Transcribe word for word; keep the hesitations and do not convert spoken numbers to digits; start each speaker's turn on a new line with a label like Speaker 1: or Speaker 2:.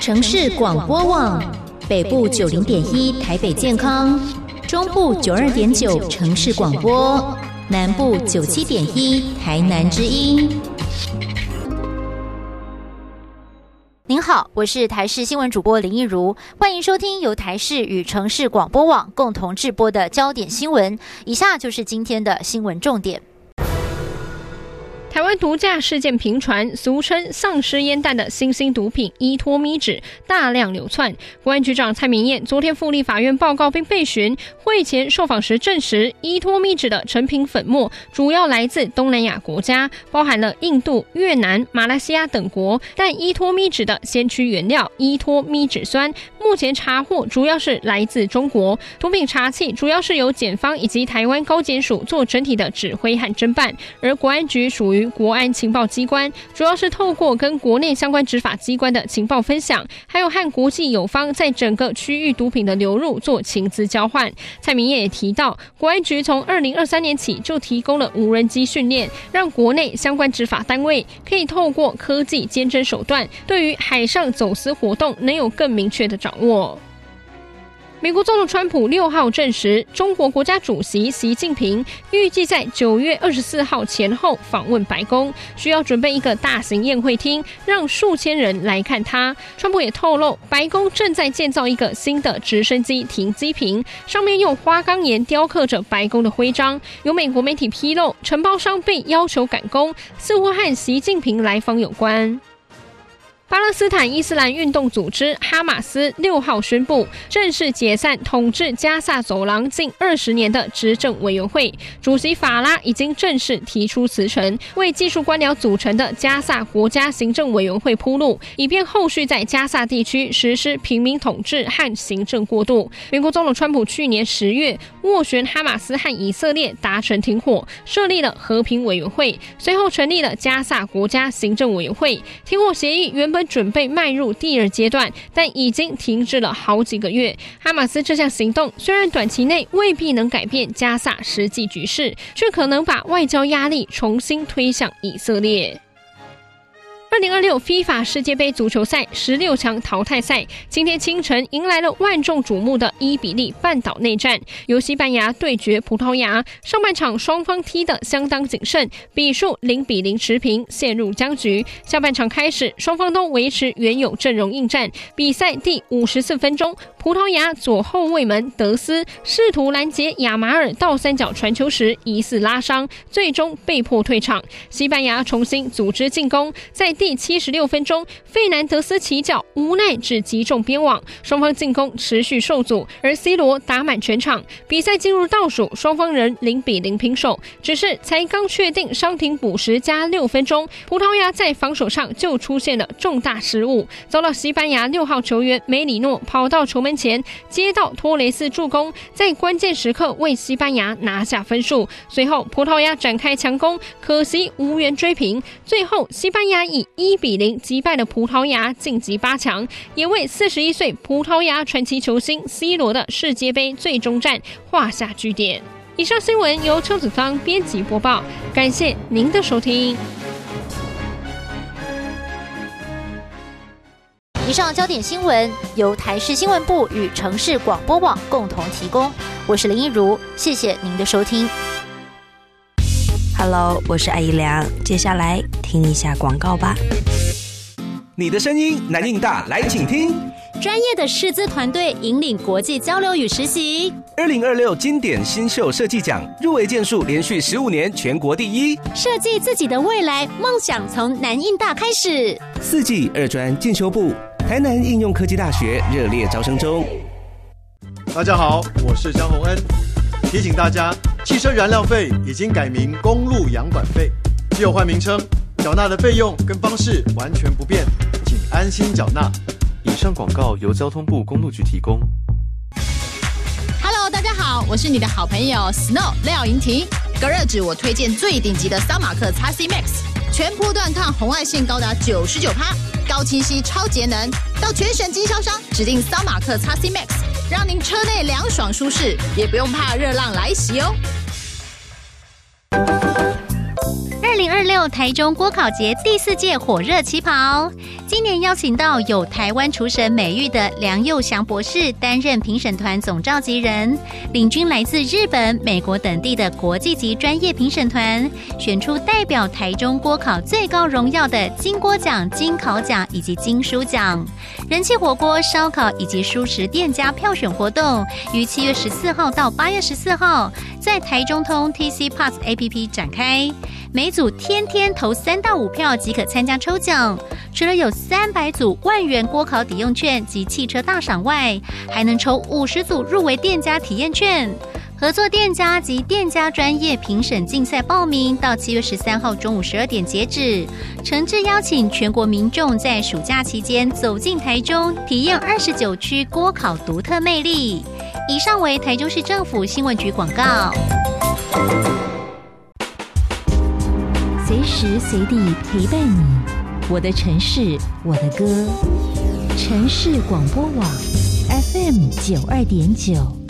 Speaker 1: 城市广播网，北部九零点一台北健康，中部九二点九城市广播，南部九七点一台南之音。
Speaker 2: 您好，我是台视新闻主播林益如，欢迎收听由台视与城市广播网共同制播的焦点新闻。以下就是今天的新闻重点。
Speaker 3: 台湾毒驾事件频传，俗称丧尸烟弹的新兴毒品依托咪酯大量流窜。国安局长蔡明彦昨天赴立法院报告并备询，会前受访时证实，依托咪酯的成品粉末主要来自东南亚国家，包含了印度、越南、马来西亚等国，但依托咪酯的先驱原料依托咪酯酸目前查获主要是来自中国。毒品查缉主要是由检方以及台湾高检署做整体的指挥和侦办，而国安局属于国安情报机关，主要是透过跟国内相关执法机关的情报分享，还有和国际友方在整个区域毒品的流入做情资交换。蔡明彦也提到，国安局从二零二三年起就提供了无人机训练，让国内相关执法单位可以透过科技监侦手段，对于海上走私活动能有更明确的掌握。美国总统川普六号证实，中国国家主席习近平预计在九月二十四号前后访问白宫，需要准备一个大型宴会厅，让数千人来看他。川普也透露，白宫正在建造一个新的直升机停机坪，上面用花岗岩雕刻着白宫的徽章。有美国媒体披露，承包商被要求赶工，似乎和习近平来访有关。巴勒斯坦伊斯兰运动组织哈马斯六号宣布正式解散统治加萨走廊近二十年的执政委员会，主席法拉已经正式提出辞呈，为技术官僚组成的加萨国家行政委员会铺路，以便后续在加萨地区实施平民统治和行政过渡。美国总统川普去年十月斡旋哈马斯和以色列达成停火，设立了和平委员会，随后成立了加萨国家行政委员会。停火协议原本本准备迈入第二阶段，但已经停滞了好几个月。哈马斯这项行动虽然短期内未必能改变加萨实际局势，却可能把外交压力重新推向以色列。二零二六 FIFA 世界杯足球赛十六强淘汰赛今天清晨迎来了万众瞩目的伊比利半岛内战，由西班牙对决葡萄牙。上半场双方踢得相当谨慎，比数零比零持平，陷入僵局。下半场开始，双方都维持原有阵容应战。比赛第五十四分钟，葡萄牙左后卫门德斯试图拦截亚马尔倒三角传球时疑似拉伤，最终被迫退场。西班牙重新组织进攻，在第七十六分钟，费南德斯起脚，无奈只击中边网，双方进攻持续受阻，而 C 罗打满全场。比赛进入倒数，双方人零比零平手。只是才刚确定伤停补时加六分钟，葡萄牙在防守上就出现了重大失误，遭到西班牙六号球员梅里诺跑到球门前接到托雷斯助攻，在关键时刻为西班牙拿下分数。随后葡萄牙展开强攻，可惜无缘追平。最后西班牙以一比零击败了葡萄牙，晋级八强，也为四十一岁葡萄牙传奇球星 C 罗的世界杯最终战画下句点。以上新闻由邱子芳编辑播报，感谢您的收听。
Speaker 2: 以上焦点新闻由台视新闻部与城市广播网共同提供，我是林益如，谢谢您的收听。
Speaker 4: Hello， 我是艾怡良，接下来听一下广告吧。
Speaker 5: 你的声音南印大，来请听。
Speaker 1: 专业的师资团队引领国际交流与实习。
Speaker 5: 二零二六经典新秀设计奖入围件数连续十五年全国第一。
Speaker 1: 设计自己的未来，梦想从南印大开始。
Speaker 5: 四季二专进修部，台南应用科技大学热烈招生中。
Speaker 6: 大家好，我是江宏恩，提醒大家，汽车燃料费已经改名公路养管费，只有换名称，缴纳的费用跟方式完全不变，请安心缴纳。
Speaker 7: 以上广告由交通部公路局提供。
Speaker 8: Hello， 大家好，我是你的好朋友 Snow 廖莹婷。隔热纸我推荐最顶级的桑马克 X C Max， 全铺断烫红外线高达 百分之九十九， 高清晰超节能，到全省经销商指定桑马克 X C Max， 让您车内凉爽舒适，也不用怕热浪来袭哦。
Speaker 1: 二零二六六台中锅烤节第四届火热起跑，今年邀请到有台湾厨神美誉的梁佑祥博士担任评审团总召集人，领军来自日本、美国等地的国际级专业评审团，选出代表台中锅烤最高荣耀的金锅奖、金烤奖以及金书奖。人气火锅、烧烤以及蔬食店家票选活动于七月十四号到八月十四号在台中通 T C Pass A P P 展开，每组天天投三到五票即可参加抽奖。除了有三百组万元锅烤抵用券及汽车大赏外，还能抽五十组入围店家体验券。合作店家及店家专业评审竞赛报名到七月十三号中午十二点截止，诚挚邀请全国民众在暑假期间走进台中，体验二十九区锅烤独特魅力。以上为台中市政府新闻局广告。
Speaker 9: 随时随地陪伴你，我的城市，我的歌。城市广播网 F M 九二点九。